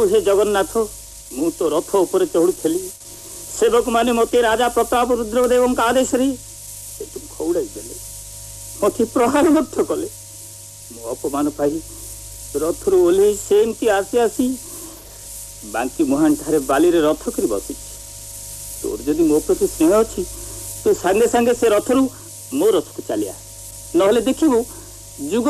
प्रभु हे जगन्नाथ मु तो रथ ऊपर चढ़ुली सेवक माने मते राजा प्रताप रुद्रदेव आदेश खौड़ाई देले मत प्रहार कले मो अपमान पाई रथर ओह्ल सेमती आसी आसी बांकी मुहान ठारे बाली रे रथ कर बसी तोर जदि मो प्रति स्नेह अच्छी तो सांगे सांगे से रथरू मो रथ को चलिया नहले देखिबू जुग